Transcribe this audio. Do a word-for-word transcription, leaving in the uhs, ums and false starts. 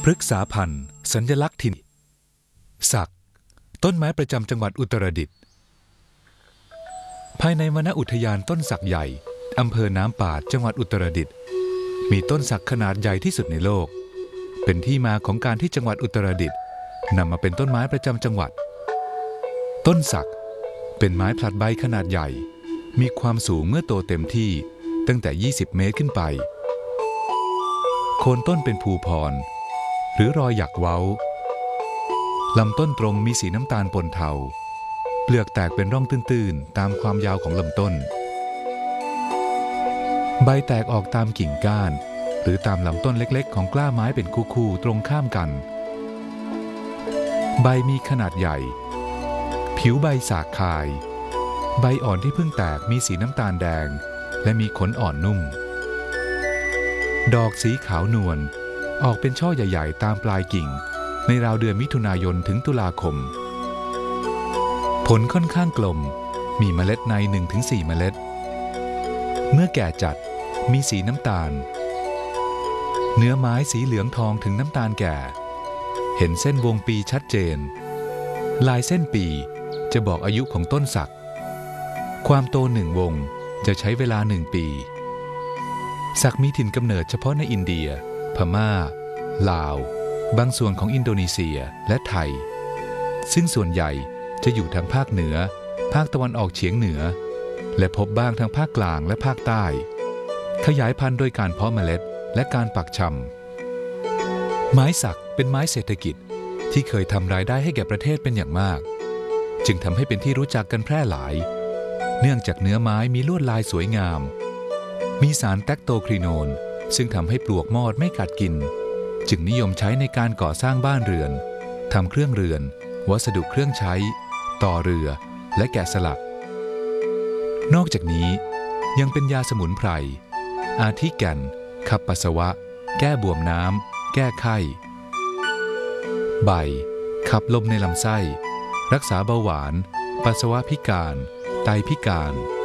พฤกษาพันธุ์สัญลักษณ์ถิ่นสักต้นไม้ประจำจังหวัดอุตรดิตถ์ภายในวนอุทยานต้นสักใหญ่อำเภอน้ำปาดจังหวัดอุตรดิตถ์มีต้นสักขนาดใหญ่ที่สุดในโลกเป็นที่มาของการที่จังหวัดอุตรดิตถ์นำมาเป็นต้นไม้ประจำจังหวัดต้นสักเป็นไม้ผลัดใบขนาดใหญ่มีความสูงเมื่อโตเต็มที่ตั้งแต่ยี่สิบเมตรขึ้นไปโคนต้นเป็นภูพรหรือรอยหยักเว้าลำต้นตรงมีสีน้ำตาลปนเทาเปลือกแตกเป็นร่องตื้นๆตามความยาวของลำต้นใบแตกออกตามกิ่งก้านหรือตามลำต้นเล็กๆของกล้าไม้เป็นคู่ๆตรงข้ามกันใบมีขนาดใหญ่ผิวใบสากคายใบอ่อนที่เพิ่งแตกมีสีน้ำตาลแดงและมีขนอ่อนนุ่มดอกสีขาวนวลออกเป็นช่อใหญ่ๆตามปลายกิ่งในราวเดือนมิถุนายนถึงตุลาคมผลค่อนข้างกลมมีเมล็ดใน หนึ่งถึงสี่ เมล็ดเมื่อแก่จัดมีสีน้ำตาลเนื้อไม้สีเหลืองทองถึงน้ำตาลแก่เห็นเส้นวงปีชัดเจนลายเส้นปีจะบอกอายุของต้นสักความโตหนึ่งวงจะใช้เวลาหนึ่งปีสักมีถิ่นกำเนิดเฉพาะในอินเดียพม่าลาวบางส่วนของอินโดนีเซียและไทยซึ่งส่วนใหญ่จะอยู่ทางภาคเหนือภาคตะวันออกเฉียงเหนือและพบบ้างทางภาคกลางและภาคใต้ขยายพันธุ์โดยการเพาะเมล็ดและการปักชำไม้สักเป็นไม้เศรษฐกิจที่เคยทำรายได้ให้แก่ประเทศเป็นอย่างมากจึงทำให้เป็นที่รู้จักกันแพร่หลายเนื่องจากเนื้อไม้มีลวดลายสวยงามมีสารแทคโตครีโนนซึ่งทำให้ปลวกมอดไม่กัดกินจึงนิยมใช้ในการก่อสร้างบ้านเรือนทำเครื่องเรือนวัสดุเครื่องใช้ต่อเรือและแกะสลักนอกจากนี้ยังเป็นยาสมุนไพรอาทิแก่นขับปัสสาวะแก้บวมน้ำแก้ไข้ใบขับลมในลำไส้รักษาเบาหวานปัสสาวะพิการไตพิการ